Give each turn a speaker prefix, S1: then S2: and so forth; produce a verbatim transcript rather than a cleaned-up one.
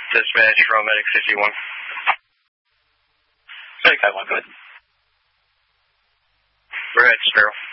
S1: Dispatch from Medic sixty-one.
S2: Medic five one, go ahead.
S1: We're at Sparrow.